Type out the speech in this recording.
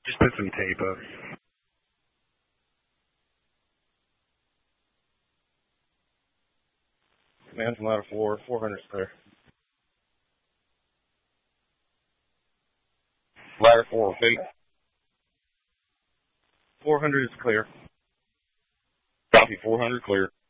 Just put some tape up. Man from ladder 4, 400 is clear. Ladder 4, feet. 400 is clear. Copy, 400 clear.